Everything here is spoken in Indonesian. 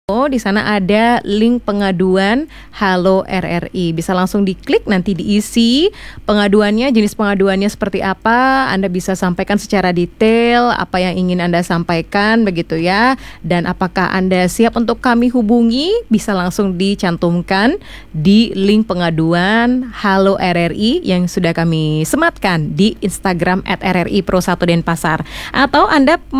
Di sana ada link pengaduan Halo RRI. Bisa langsung diklik, nanti diisi pengaduannya, jenis pengaduannya seperti apa. Anda bisa sampaikan secara detail apa yang ingin Anda sampaikan begitu ya. Dan apakah Anda siap untuk kami hubungi? Bisa langsung dicantumkan di link pengaduan Halo RRI yang sudah kami sematkan di Instagram @RRI Pro 1 Denpasar. Atau Anda